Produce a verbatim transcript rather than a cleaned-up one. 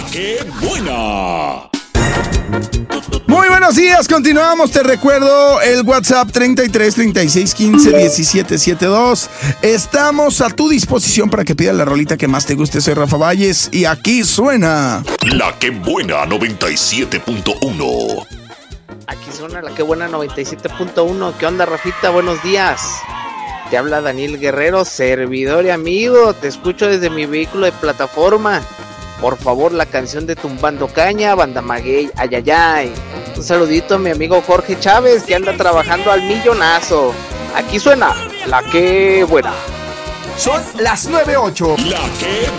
que buena. Muy buenos días, continuamos, te recuerdo el WhatsApp treinta y tres, treinta y seis, quince, diecisiete, setenta y dos. Estamos a tu disposición para que pidas la rolita que más te guste. Soy Rafa Valles y aquí suena La que buena noventa y siete punto uno. Aquí suena La que buena noventa y siete punto uno. ¿Qué onda, Rafita? Buenos días. Te habla Daniel Guerrero, servidor y amigo. Te escucho desde mi vehículo de plataforma. Por favor, la canción de Tumbando Caña, Banda Maguey, ayayay. Un saludito a mi amigo Jorge Chávez, que anda trabajando al millonazo. Aquí suena La que buena. Son las nueve ocho. La que